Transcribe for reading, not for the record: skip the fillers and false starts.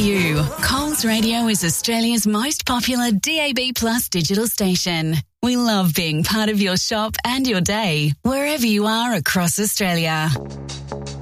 you. Coles Radio is Australia's most popular DAB+ digital station. We love being part of your shop and your day, wherever you are across Australia.